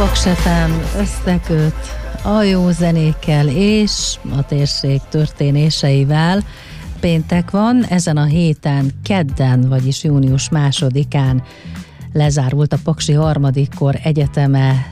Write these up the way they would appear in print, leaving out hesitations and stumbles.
Paks FM összeköt a jó zenékkel és a térség történéseivel. Péntek van, ezen a héten, kedden, vagyis június 2-án lezárult a Paksi harmadikkor egyeteme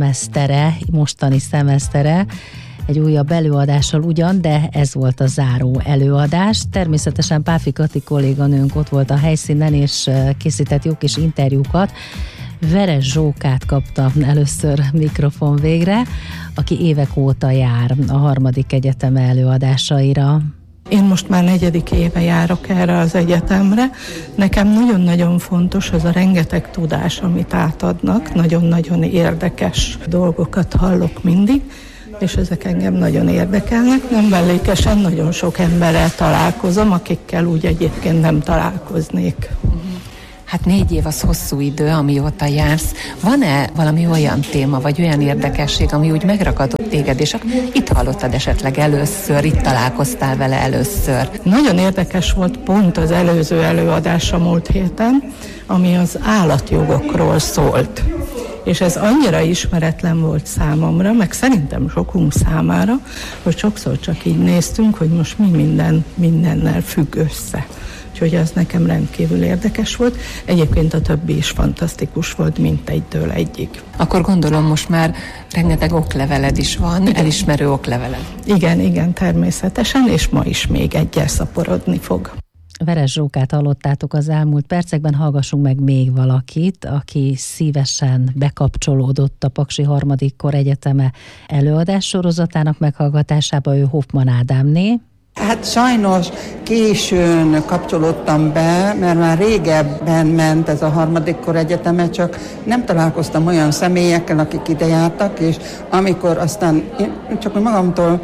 mostani szemesztere, egy újabb előadással ugyan, de ez volt a záró előadás. Természetesen Páfi Kati kolléganőnk ott volt a helyszínen, és készített jó kis interjúkat. Veres Zsókát kapta először mikrofon végre, aki évek óta jár a harmadik egyeteme előadásaira. Én most már 4. éve járok erre az egyetemre. Nekem nagyon-nagyon fontos az a rengeteg tudás, amit átadnak. Nagyon-nagyon érdekes dolgokat hallok mindig, és ezek engem nagyon érdekelnek. Nem mellékesen nagyon sok emberrel találkozom, akikkel úgy egyébként nem találkoznék. Hát 4 év az hosszú idő, amióta jársz. Van-e valami olyan téma, vagy olyan érdekesség, ami úgy megragadott téged, és itt hallottad esetleg először, itt találkoztál vele először? Nagyon érdekes volt pont az előző előadása múlt héten, ami az állatjogokról szólt. És ez annyira ismeretlen volt számomra, meg szerintem sokunk számára, hogy sokszor csak így néztünk, hogy most mi mindennel függ össze. Úgyhogy az nekem rendkívül érdekes volt. Egyébként a többi is fantasztikus volt, mindegytől egyig. Akkor gondolom most már rengeteg okleveled is van, igen. Elismerő okleveled. Igen, természetesen, és ma is még egyel szaporodni fog. Veres Zsókát hallottátok az elmúlt percekben, hallgassunk meg még valakit, aki szívesen bekapcsolódott a Paksi harmadikkor egyeteme előadás sorozatának meghallgatásába, ő Hoffman Ádámné. Hát sajnos későn kapcsolódtam be, mert már régebben ment ez a harmadikkor egyeteme, csak nem találkoztam olyan személyekkel, akik ide jártak, és amikor aztán én csak magamtól,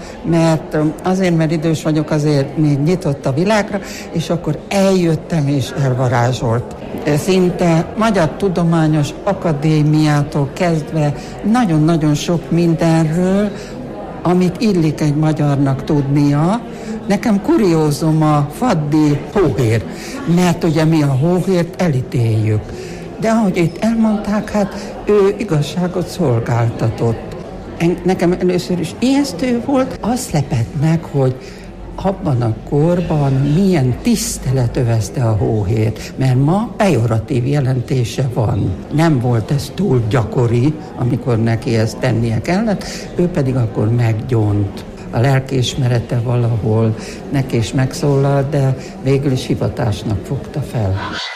mert idős vagyok, azért még nyitott a világra, és akkor eljöttem és elvarázsolt. Szinte Magyar Tudományos Akadémiától kezdve nagyon-nagyon sok mindenről, amit illik egy magyarnak tudnia. Nekem kuriózum a faddi hóhér, mert ugye mi a hóhért elítéljük. De ahogy itt elmondták, hát ő igazságot szolgáltatott. Nekem először is ijesztő volt, azt lepett meg, hogy abban a korban milyen tisztelet övezte a hóhért, mert ma pejoratív jelentése van. Nem volt ez túl gyakori, amikor neki ezt tennie kellett, ő pedig akkor meggyónt. A lelkiismerete valahol neki is megszólalt, de végül is hivatásnak fogta fel.